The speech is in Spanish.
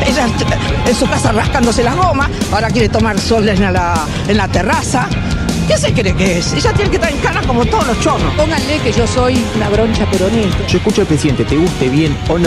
ella en su casa rascándose las gomas, ahora quiere tomar sol en la terraza. ¿Qué se cree que es? Ella tiene que estar en cana como todos los chorros. Pónganle que yo soy una broncha peronista. Yo escucho al presidente, te guste bien o no.